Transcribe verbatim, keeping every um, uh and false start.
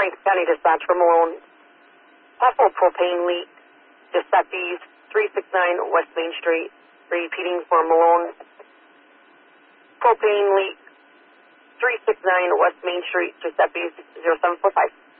Franklin County Dispatch for Malone. Possible propane leak, Giuseppe's, three sixty-nine West Main Street. Repeating for Malone. Propane leak, three sixty-nine West Main Street, Giuseppe's, zero seven four five.